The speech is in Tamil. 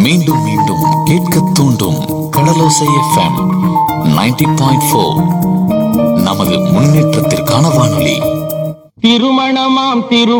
மீண்டும் மீண்டும் கேட்க தூண்டும் கடலோசை எஃப்எம் 90.4. நமது முன்னேற்றத்திற்கான வானொலி. திருமணமாம்